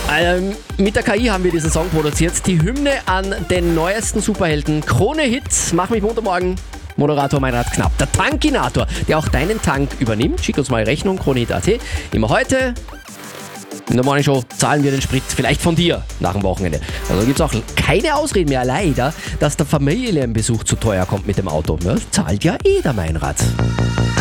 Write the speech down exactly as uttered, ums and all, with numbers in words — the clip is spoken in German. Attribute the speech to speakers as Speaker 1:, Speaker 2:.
Speaker 1: Ähm, mit der K I haben wir diesen Song produziert. Die Hymne an den neuesten Superhelden. Krone-Hit. Mach mich munter morgen. Moderator Meinrad Knapp. Der Tankinator, der auch deinen Tank übernimmt. Schick uns mal Rechnung, kronehit punkt at. Immer heute in der Morning Show zahlen wir den Sprit vielleicht von dir nach dem Wochenende. Also gibt es auch keine Ausreden mehr, leider, dass der Familienbesuch zu teuer kommt mit dem Auto. Das zahlt ja eh der Meinrad.